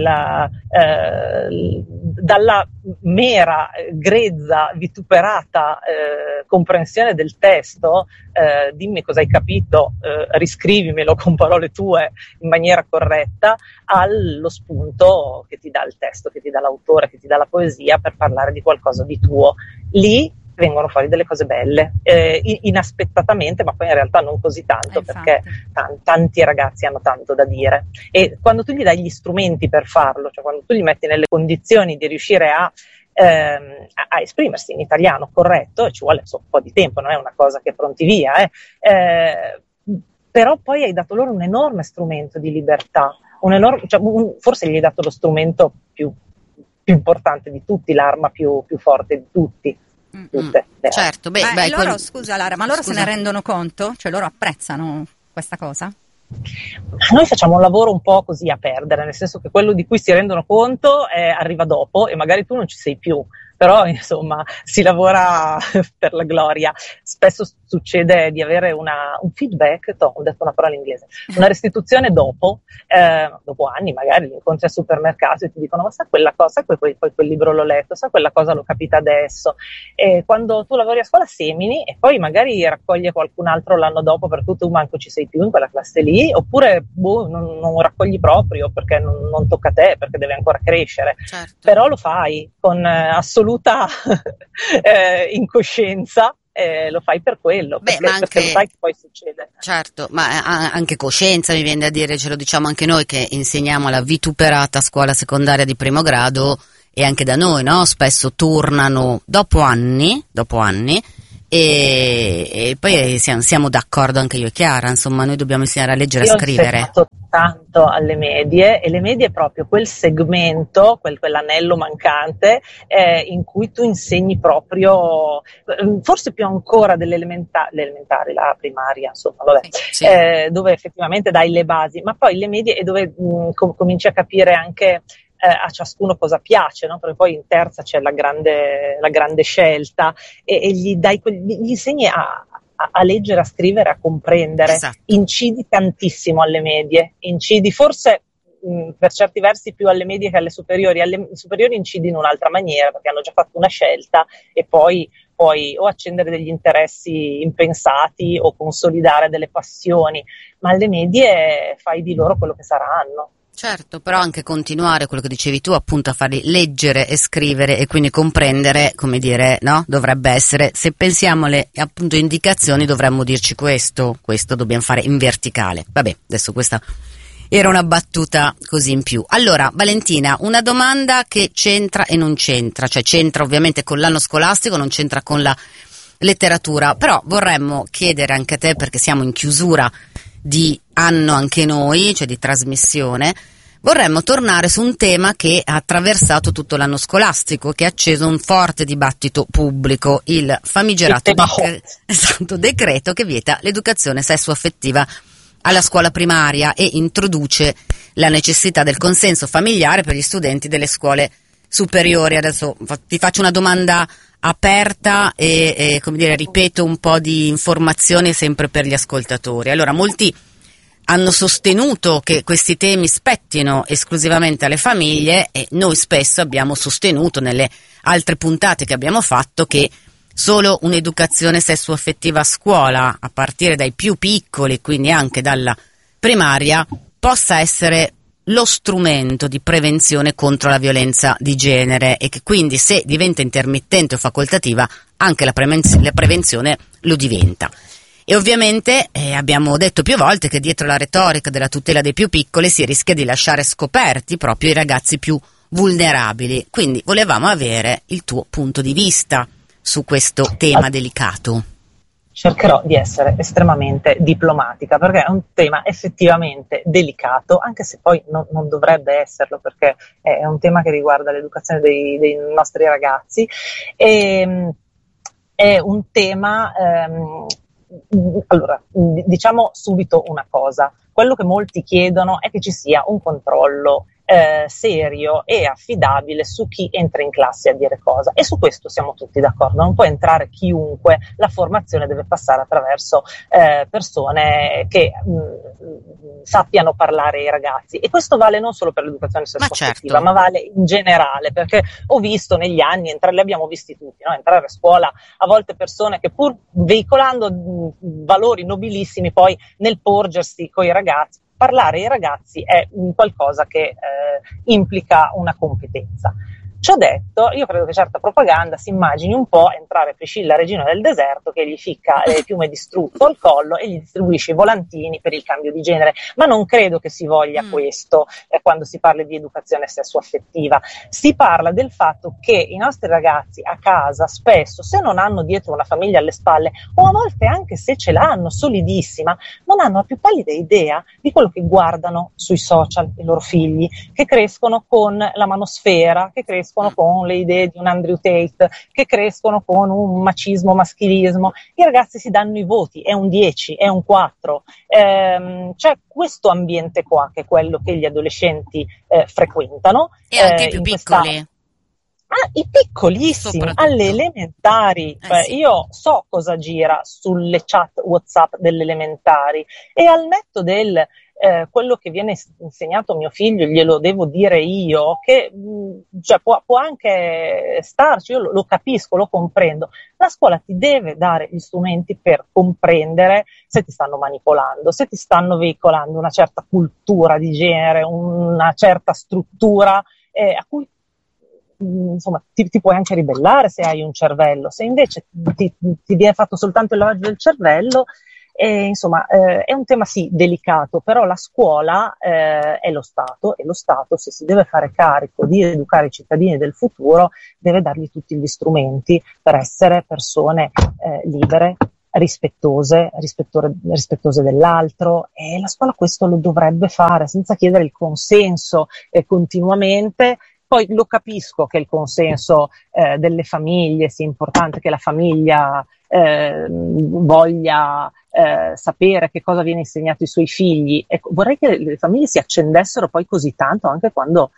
dalla mera grezza vituperata comprensione del testo, dimmi cosa hai capito, riscrivimelo con parole tue in maniera corretta, allo spunto che ti dà il testo, che ti dà l'autore, che ti dà la poesia per parlare di qualcosa di tuo. Lì vengono fuori delle cose belle, inaspettatamente, ma poi in realtà non così tanto, perché tanti ragazzi hanno tanto da dire, e quando tu gli dai gli strumenti per farlo, cioè quando tu li metti nelle condizioni di riuscire a esprimersi in italiano corretto, e ci vuole un po' di tempo, non è una cosa che pronti via, però poi hai dato loro un enorme strumento di libertà, forse gli hai dato lo strumento più importante di tutti, l'arma più forte di tutti. Certo, scusa Lara, ma loro se ne rendono conto? Cioè loro apprezzano questa cosa? Noi facciamo un lavoro un po' così a perdere, nel senso che quello di cui si rendono conto arriva dopo e magari tu non ci sei più, però insomma si lavora per la gloria. Spesso succede di avere un feedback, ho detto una parola inglese, una restituzione dopo anni, magari li incontri al supermercato e ti dicono: ma sa quella cosa, poi quel libro l'ho letto, sa quella cosa l'ho capita adesso. E quando tu lavori a scuola semini e poi magari raccoglie qualcun altro l'anno dopo perché tu manco ci sei più in quella classe lì, oppure non raccogli proprio perché non tocca a te, perché deve ancora crescere. Certo. Però lo fai con assoluta incoscienza. Lo fai per quello, perché lo sai che poi succede. Certo, ma anche coscienza, mi viene da dire, ce lo diciamo anche noi che insegniamo la vituperata scuola secondaria di primo grado, e anche da noi, no? Spesso tornano dopo anni e poi siamo d'accordo anche io e Chiara, insomma noi dobbiamo insegnare a leggere e a scrivere. Ho insegnato tanto alle medie, e le medie è proprio quel segmento, quell'anello mancante in cui tu insegni proprio, forse più ancora dell'elementare, la primaria, insomma, vabbè, sì. Dove effettivamente dai le basi, ma poi le medie è dove cominci a capire anche a ciascuno cosa piace, no? Perché poi in terza c'è la grande scelta e gli insegni a leggere, a scrivere, a comprendere. Esatto. Incidi tantissimo alle medie, incidi forse per certi versi più alle medie che alle superiori. Alle superiori incidi in un'altra maniera perché hanno già fatto una scelta e poi puoi o accendere degli interessi impensati o consolidare delle passioni, ma alle medie fai di loro quello che saranno. Certo, però anche continuare quello che dicevi tu, appunto, a farli leggere e scrivere e quindi comprendere, come dire, no? Dovrebbe essere, se pensiamo alle appunto indicazioni, dovremmo dirci questo dobbiamo fare in verticale. Vabbè, adesso questa era una battuta così in più. Allora, Valentina, una domanda che c'entra e non c'entra, cioè c'entra ovviamente con l'anno scolastico, non c'entra con la letteratura, però vorremmo chiedere anche a te, perché siamo in chiusura di anno anche noi, cioè di trasmissione, vorremmo tornare su un tema che ha attraversato tutto l'anno scolastico, che ha acceso un forte dibattito pubblico, il famigerato decreto che vieta l'educazione sessuo-affettiva alla scuola primaria e introduce la necessità del consenso familiare per gli studenti delle scuole superiori. Adesso ti faccio una domanda aperta e come dire, ripeto un po' di informazioni sempre per gli ascoltatori. Allora, molti hanno sostenuto che questi temi spettino esclusivamente alle famiglie e noi spesso abbiamo sostenuto nelle altre puntate che abbiamo fatto che solo un'educazione sessuo-affettiva a scuola, a partire dai più piccoli, quindi anche dalla primaria, possa essere lo strumento di prevenzione contro la violenza di genere e che quindi, se diventa intermittente o facoltativa, anche la prevenzione lo diventa. E ovviamente abbiamo detto più volte che dietro la retorica della tutela dei più piccoli si rischia di lasciare scoperti proprio i ragazzi più vulnerabili. Quindi volevamo avere il tuo punto di vista su questo tema delicato. Cercherò di essere estremamente diplomatica perché è un tema effettivamente delicato, anche se poi non dovrebbe esserlo, perché è un tema che riguarda l'educazione dei nostri ragazzi e è un tema, allora diciamo subito una cosa: quello che molti chiedono è che ci sia un controllo serio e affidabile su chi entra in classe a dire cosa, e su questo siamo tutti d'accordo. Non può entrare chiunque, la formazione deve passare attraverso persone che sappiano parlare ai ragazzi, e questo vale non solo per l'educazione sessuo-affettiva, certo, ma vale in generale, perché ho visto negli anni li abbiamo visti tutti, no? Entrare a scuola a volte persone che, pur veicolando valori nobilissimi, poi nel porgersi coi ragazzi, parlare ai ragazzi è qualcosa che implica una competenza. Ciò detto, io credo che certa propaganda si immagini un po' entrare Priscilla, regina del deserto, che gli ficca le piume di struzzo al collo e gli distribuisce i volantini per il cambio di genere, ma non credo che si voglia questo quando si parla di educazione sessuo-affettiva. Si parla del fatto che i nostri ragazzi a casa spesso, se non hanno dietro una famiglia alle spalle, o a volte anche se ce l'hanno solidissima, non hanno la più pallida idea di quello che guardano sui social i loro figli, che crescono con la manosfera, che crescono con le idee di un Andrew Tate, che crescono con un macismo, maschilismo. I ragazzi si danno i voti, è un 10, è un 4. C'è questo ambiente qua che è quello che gli adolescenti frequentano. E anche i più piccoli. I piccolissimi, alle elementari, cioè sì. io so cosa gira sulle chat WhatsApp delle elementari, e al netto del quello che viene insegnato a mio figlio glielo devo dire io, che cioè può anche starci, io lo capisco, lo comprendo. La scuola ti deve dare gli strumenti per comprendere se ti stanno manipolando, se ti stanno veicolando una certa cultura di genere, una certa struttura a cui insomma ti puoi anche ribellare se hai un cervello. Se invece ti viene fatto soltanto il lavaggio del cervello, insomma è un tema sì delicato, però la scuola è lo Stato, e lo Stato, se si deve fare carico di educare i cittadini del futuro, deve dargli tutti gli strumenti per essere persone libere, rispettose dell'altro, e la scuola questo lo dovrebbe fare senza chiedere il consenso continuamente. Poi lo capisco che il consenso delle famiglie sia importante, che la famiglia voglia sapere che cosa viene insegnato ai suoi figli. Ecco, vorrei che le famiglie si accendessero poi così tanto anche quando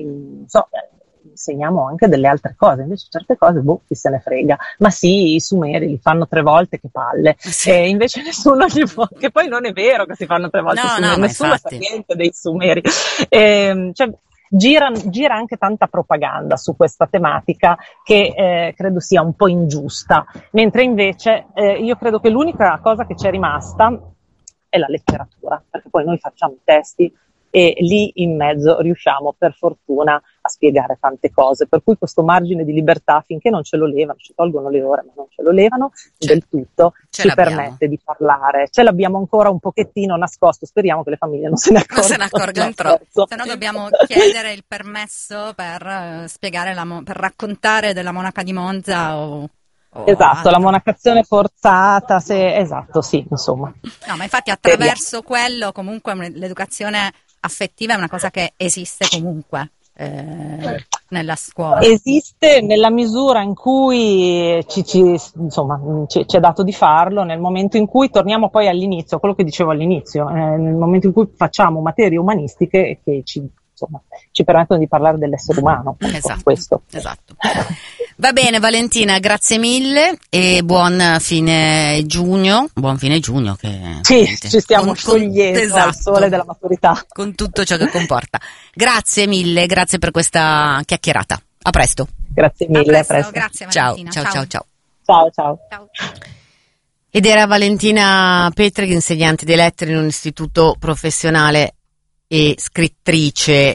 insegniamo anche delle altre cose. Invece certe cose, chi se ne frega. Ma sì, i sumeri li fanno 3 volte, che palle. Sì. E invece nessuno gli può, che poi non è vero che si fanno 3 volte i sumeri, ma nessuno sa niente dei sumeri. Cioè, gira anche tanta propaganda su questa tematica che credo sia un po' ingiusta, mentre invece io credo che l'unica cosa che c'è rimasta è la letteratura, perché poi noi facciamo i testi e lì in mezzo riusciamo per fortuna a spiegare tante cose, per cui questo margine di libertà, finché non ce lo levano, ci tolgono le ore ma non ce lo levano del tutto, ci permette di parlare. Ce l'abbiamo ancora un pochettino nascosto, speriamo che le famiglie non se ne accorgano troppo, se no dobbiamo chiedere il permesso per spiegare per raccontare della monaca di Monza esatto, la monacazione forzata, esatto, sì, insomma. No, ma infatti attraverso quello comunque l'educazione affettiva è una cosa che esiste comunque nella scuola. Esiste nella misura in cui ci è dato di farlo, nel momento in cui torniamo poi all'inizio, quello che dicevo all'inizio, nel momento in cui facciamo materie umanistiche che ci permettono di parlare dell'essere umano. Esatto, questo. Esatto. Va bene Valentina, grazie mille e buon fine giugno che ci stiamo sciogliendo al sole della maturità. Con tutto ciò che comporta. Grazie mille, grazie per questa chiacchierata. A presto. Grazie mille, a presto. Grazie Valentina. Ciao. Ed era Valentina Petri, insegnante di lettere in un istituto professionale e scrittrice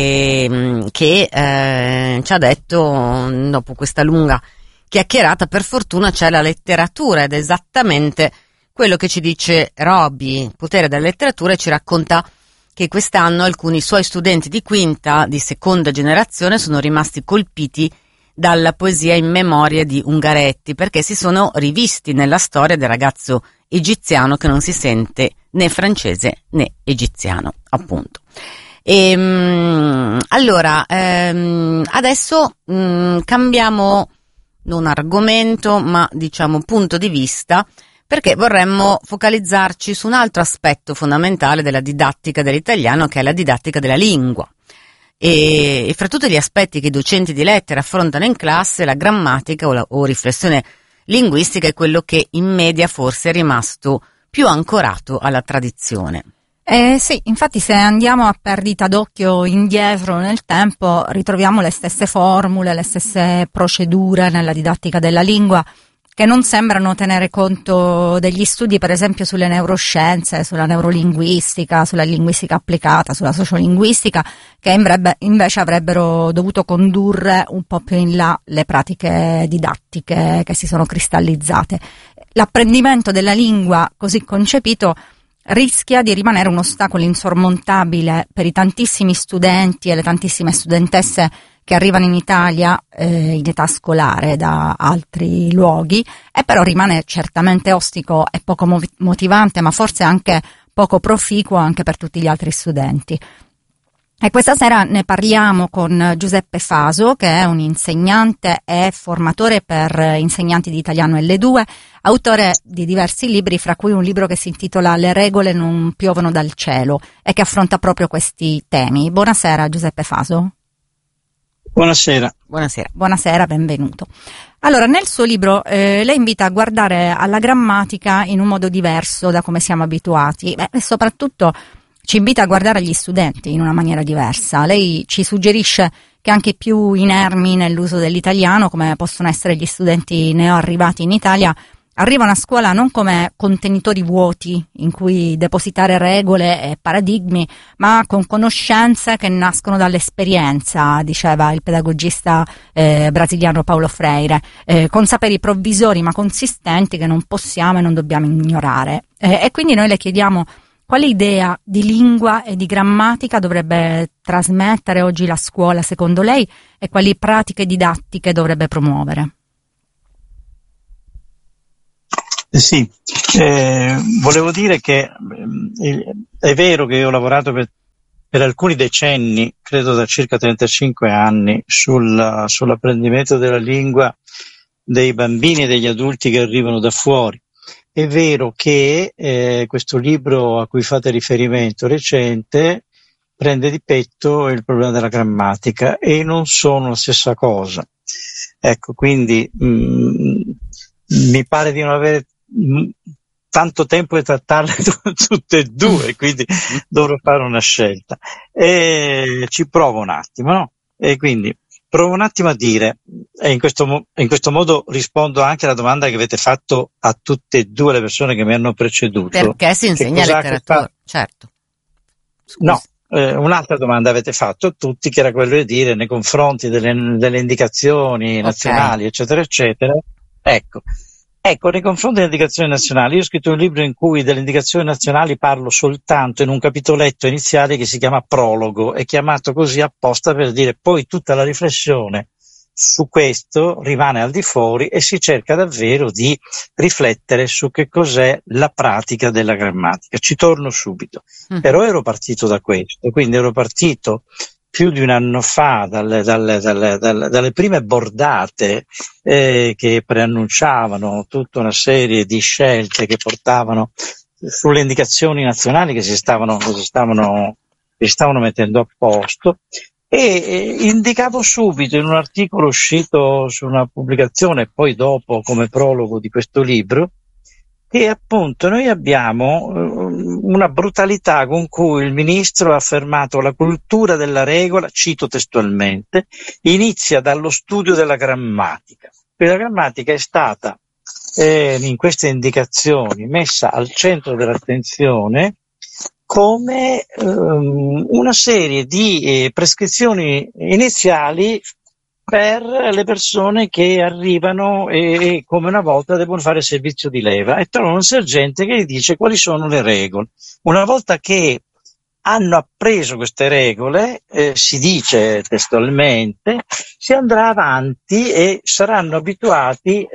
che ci ha detto, dopo questa lunga chiacchierata, per fortuna c'è la letteratura, ed è esattamente quello che ci dice Roby, Potere della letteratura, e ci racconta che quest'anno alcuni suoi studenti di quinta, di seconda generazione, sono rimasti colpiti dalla poesia in memoria di Ungaretti, perché si sono rivisti nella storia del ragazzo egiziano che non si sente né francese né egiziano, appunto. Allora, adesso cambiamo non argomento, ma diciamo punto di vista, perché vorremmo focalizzarci su un altro aspetto fondamentale della didattica dell'italiano, che è la didattica della lingua. E fra tutti gli aspetti che i docenti di lettere affrontano in classe, la grammatica o riflessione linguistica è quello che in media forse è rimasto più ancorato alla tradizione. Sì, infatti se andiamo a perdita d'occhio indietro nel tempo ritroviamo le stesse formule, le stesse procedure nella didattica della lingua, che non sembrano tenere conto degli studi, per esempio, sulle neuroscienze, sulla neurolinguistica, sulla linguistica applicata, sulla sociolinguistica, che invece avrebbero dovuto condurre un po' più in là le pratiche didattiche che si sono cristallizzate. L'apprendimento della lingua così concepito rischia di rimanere un ostacolo insormontabile per i tantissimi studenti e le tantissime studentesse che arrivano in Italia in età scolare da altri luoghi, e però rimane certamente ostico e poco motivante, ma forse anche poco proficuo anche per tutti gli altri studenti. E questa sera ne parliamo con Giuseppe Faso, che è un insegnante e formatore per insegnanti di italiano L2, autore di diversi libri, fra cui un libro che si intitola Le regole non piovono dal cielo e che affronta proprio questi temi. Buonasera Giuseppe Faso. Buonasera. Buonasera, benvenuto. Allora, nel suo libro lei invita a guardare alla grammatica in un modo diverso da come siamo abituati, e soprattutto ci invita a guardare agli studenti in una maniera diversa. Lei ci suggerisce che anche i più inermi nell'uso dell'italiano, come possono essere gli studenti neoarrivati in Italia, arrivano a scuola non come contenitori vuoti in cui depositare regole e paradigmi, ma con conoscenze che nascono dall'esperienza, diceva il pedagogista brasiliano Paulo Freire, con saperi provvisori ma consistenti che non possiamo e non dobbiamo ignorare. E quindi noi le chiediamo quale idea di lingua e di grammatica dovrebbe trasmettere oggi la scuola secondo lei e quali pratiche didattiche dovrebbe promuovere. Sì, volevo dire che è vero che io ho lavorato per alcuni decenni, credo da circa 35 anni, sull'apprendimento della lingua dei bambini e degli adulti che arrivano da fuori. È vero che questo libro a cui fate riferimento recente prende di petto il problema della grammatica e non sono la stessa cosa. Ecco, quindi mi pare di non avere tanto tempo di trattarle tutte e due, quindi dovrò fare una scelta. E ci provo un attimo, no? E quindi provo un attimo a dire, e in questo modo rispondo anche alla domanda che avete fatto a tutte e due le persone che mi hanno preceduto. Perché si insegna letteratura? Certo. Scusi. No, un'altra domanda avete fatto a tutti, che era quello di dire nei confronti delle indicazioni nazionali, eccetera, eccetera. Ecco, nei confronti delle indicazioni nazionali, io ho scritto un libro in cui delle indicazioni nazionali parlo soltanto in un capitoletto iniziale che si chiama Prologo, è chiamato così apposta per dire poi tutta la riflessione su questo rimane al di fuori e si cerca davvero di riflettere su che cos'è la pratica della grammatica. Ci torno subito. Però ero partito da questo, quindi ero partito più di un anno fa dalle prime bordate che preannunciavano tutta una serie di scelte che portavano sulle indicazioni nazionali che si stavano mettendo a posto, e indicavo subito in un articolo uscito su una pubblicazione e poi dopo come prologo di questo libro che appunto noi abbiamo una brutalità con cui il ministro ha affermato la cultura della regola, cito testualmente, inizia dallo studio della grammatica. La grammatica è stata in queste indicazioni messa al centro dell'attenzione come una serie di prescrizioni iniziali per le persone che arrivano e come una volta devono fare servizio di leva e trovano un sergente che gli dice quali sono le regole. Una volta che hanno appreso queste regole, si dice testualmente, si andrà avanti e saranno abituati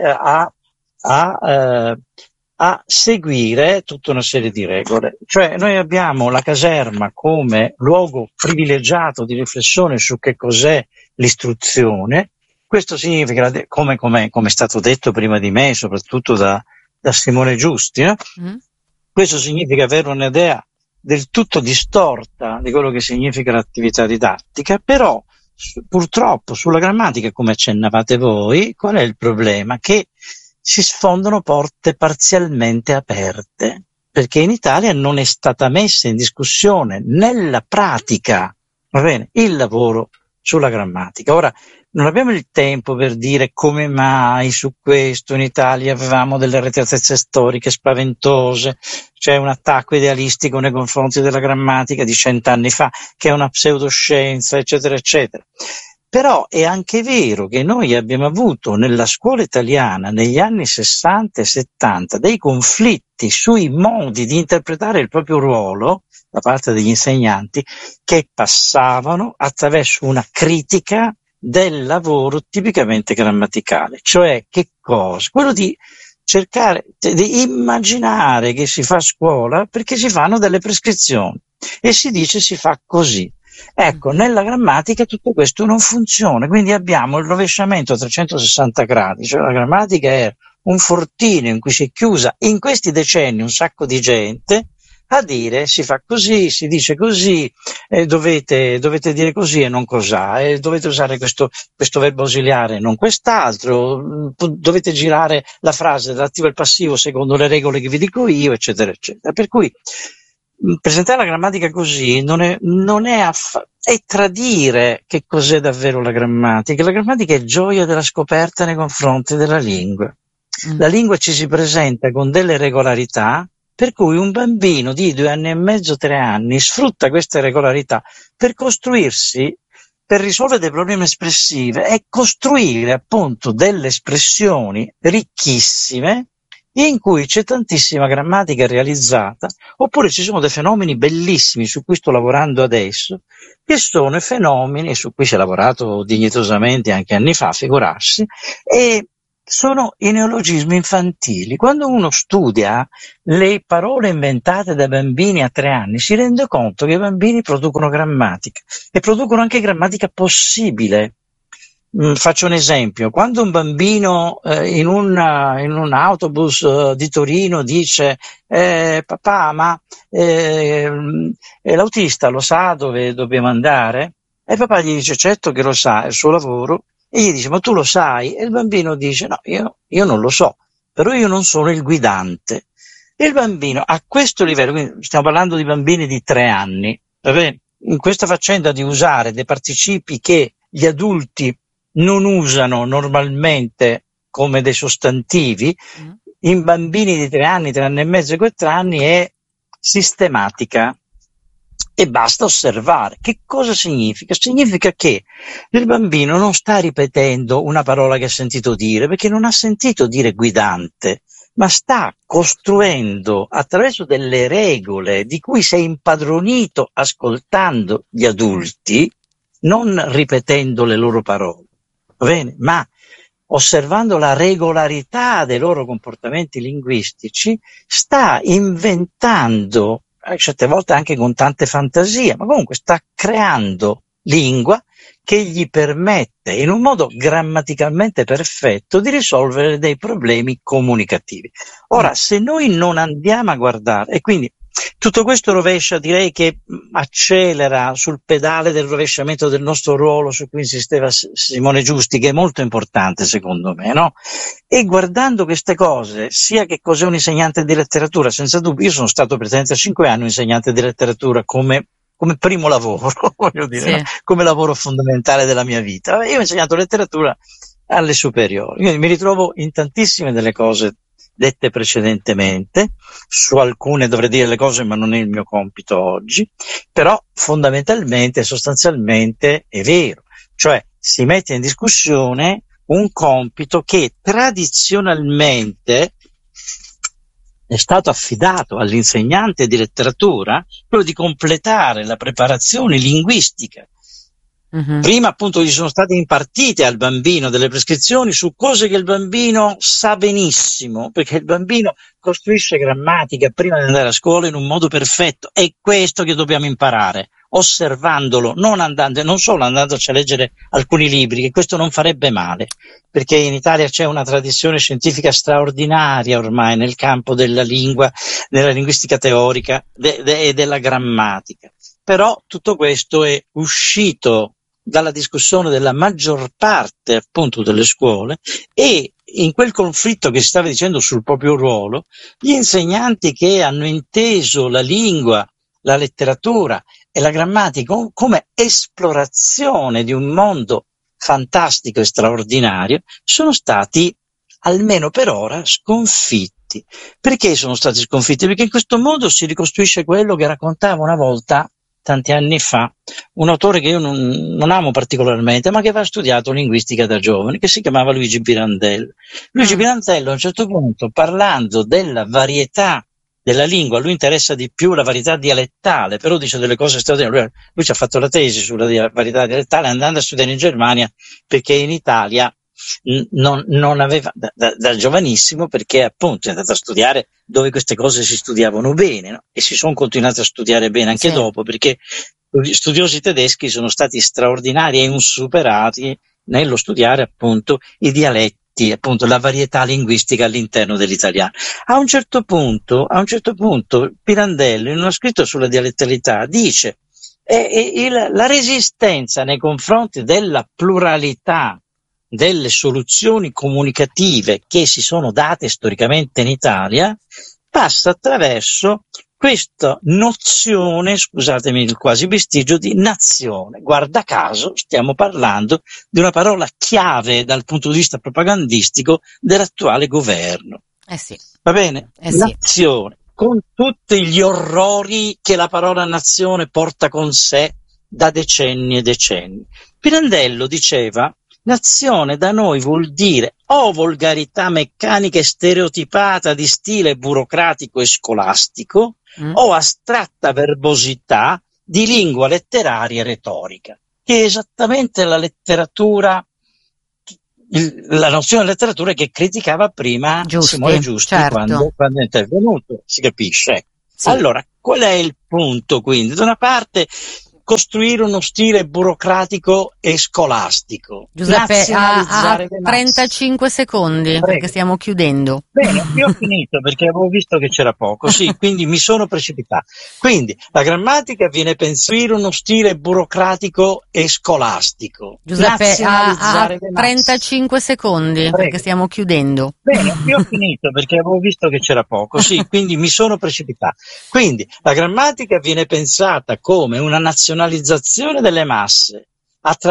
a seguire tutta una serie di regole. Cioè noi abbiamo la caserma come luogo privilegiato di riflessione su che cos'è l'istruzione. Questo significa, come è stato detto prima di me, soprattutto da Simone Giusti, questo significa avere un'idea del tutto distorta di quello che significa l'attività didattica, però purtroppo sulla grammatica, come accennavate voi, qual è il problema? Che si sfondano porte parzialmente aperte, perché in Italia non è stata messa in discussione nella pratica, va bene, il lavoro sulla grammatica. Ora, non abbiamo il tempo per dire come mai su questo in Italia avevamo delle arretratezze storiche spaventose, c'è un attacco idealistico nei confronti della grammatica di 100 anni fa, che è una pseudoscienza, eccetera, eccetera. Però è anche vero che noi abbiamo avuto nella scuola italiana negli anni 60 e 70 dei conflitti sui modi di interpretare il proprio ruolo da parte degli insegnanti che passavano attraverso una critica del lavoro tipicamente grammaticale. Cioè che cosa? Quello di cercare di immaginare che si fa scuola perché si fanno delle prescrizioni e si dice si fa così. Ecco, nella grammatica tutto questo non funziona, quindi abbiamo il rovesciamento a 360 gradi, cioè la grammatica è un fortino in cui si è chiusa in questi decenni un sacco di gente, a dire si fa così, si dice così, dovete dire così e non cos'ha, dovete usare questo verbo ausiliare e non quest'altro, dovete girare la frase dall'attivo al passivo secondo le regole che vi dico io, eccetera, eccetera. Per cui presentare la grammatica così è tradire che cos'è davvero la grammatica. La grammatica è gioia della scoperta nei confronti della lingua. La lingua ci si presenta con delle regolarità, per cui un bambino di 2 anni e mezzo, 3 anni sfrutta queste regolarità per costruirsi, per risolvere dei problemi espressivi e costruire appunto delle espressioni ricchissime in cui c'è tantissima grammatica realizzata, oppure ci sono dei fenomeni bellissimi su cui sto lavorando adesso, che sono i fenomeni su cui si è lavorato dignitosamente anche anni fa, figurarsi, e sono i neologismi infantili. Quando uno studia le parole inventate dai bambini a 3 anni, si rende conto che i bambini producono grammatica e producono anche grammatica possibile. Faccio un esempio: quando un bambino in un autobus di Torino dice papà, ma l'autista lo sa dove dobbiamo andare? E papà gli dice certo che lo sa, è il suo lavoro. E gli dice ma tu lo sai? E il bambino dice no, io non lo so, però io non sono il guidante. E il bambino a questo livello, quindi stiamo parlando di bambini di 3 anni, va bene? In questa faccenda di usare dei participi che gli adulti non usano normalmente come dei sostantivi, in bambini di 3 anni, 3 anni e mezzo e 4 anni è sistematica. E basta osservare. Che cosa significa? Significa che il bambino non sta ripetendo una parola che ha sentito dire, perché non ha sentito dire guidante, ma sta costruendo attraverso delle regole di cui si è impadronito ascoltando gli adulti, non ripetendo le loro parole, va bene? Ma osservando la regolarità dei loro comportamenti linguistici, sta inventando, certe volte anche con tante fantasie, ma comunque sta creando lingua che gli permette in un modo grammaticalmente perfetto di risolvere dei problemi comunicativi. Ora, se noi non andiamo a guardare, e quindi tutto questo rovescia, direi che accelera sul pedale del rovesciamento del nostro ruolo su cui insisteva Simone Giusti, che è molto importante secondo me, no? E guardando queste cose, sia che cos'è un insegnante di letteratura, senza dubbio, io sono stato per 35 anni un insegnante di letteratura come primo lavoro, voglio dire, sì, no? Come lavoro fondamentale della mia vita. Io ho insegnato letteratura alle superiori, quindi mi ritrovo in tantissime delle cose dette precedentemente. Su alcune dovrei dire le cose, ma non è il mio compito oggi, però fondamentalmente, sostanzialmente è vero, cioè si mette in discussione un compito che tradizionalmente è stato affidato all'insegnante di letteratura, quello di completare la preparazione linguistica. Prima appunto gli sono state impartite al bambino delle prescrizioni su cose che il bambino sa benissimo, perché il bambino costruisce grammatica prima di andare a scuola in un modo perfetto. È questo che dobbiamo imparare, osservandolo, non solo andandoci a leggere alcuni libri, che questo non farebbe male, perché in Italia c'è una tradizione scientifica straordinaria ormai nel campo della lingua, della linguistica teorica e della grammatica. Però tutto questo è uscito dalla discussione della maggior parte appunto delle scuole, e in quel conflitto che si stava dicendo sul proprio ruolo, gli insegnanti che hanno inteso la lingua, la letteratura e la grammatica come esplorazione di un mondo fantastico e straordinario sono stati, almeno per ora, sconfitti. Perché sono stati sconfitti? Perché in questo modo si ricostruisce quello che raccontava una volta, tanti anni fa, un autore che io non amo particolarmente, ma che aveva studiato linguistica da giovane, che si chiamava Luigi Pirandello. Luigi Pirandello a un certo punto, parlando della varietà della lingua, a lui interessa di più la varietà dialettale, però dice delle cose straordinarie. Lui ci ha fatto la tesi sulla varietà dialettale andando a studiare in Germania, perché in Italia non aveva, da giovanissimo, perché appunto è andato a studiare dove queste cose si studiavano bene, no? E si sono continuati a studiare bene anche dopo, perché gli studiosi tedeschi sono stati straordinari e insuperati nello studiare appunto i dialetti rispetti appunto la varietà linguistica all'interno dell'italiano. A un certo punto Pirandello, in uno scritto sulla dialettalità, dice la resistenza nei confronti della pluralità delle soluzioni comunicative che si sono date storicamente in Italia passa attraverso questa nozione, scusatemi il quasi vestigio, di nazione. Guarda caso stiamo parlando di una parola chiave dal punto di vista propagandistico dell'attuale governo. Sì. Va bene? Nazione, sì. Con tutti gli orrori che la parola nazione porta con sé da decenni e decenni. Pirandello diceva: nazione da noi vuol dire o volgarità meccanica e stereotipata di stile burocratico e scolastico, o astratta verbosità di lingua letteraria e retorica, che è esattamente la letteratura, la nozione di letteratura che criticava prima Simone Giusti, certo. quando è intervenuto, si capisce. Sì. Allora, qual è il punto quindi? Da una parte costruire uno stile burocratico e scolastico. Giuseppe, ha 35 secondi. Prego. Perché stiamo chiudendo. Bene, io ho finito perché avevo visto che c'era poco, sì, quindi mi sono precipitato. Quindi la grammatica viene pensare uno stile burocratico e scolastico. Giuseppe, ha 35 secondi. Prego. Perché stiamo chiudendo. Bene, io ho finito perché avevo visto che c'era poco, sì, quindi mi sono precipitato. Quindi la grammatica viene pensata come una nazionalizzazione delle masse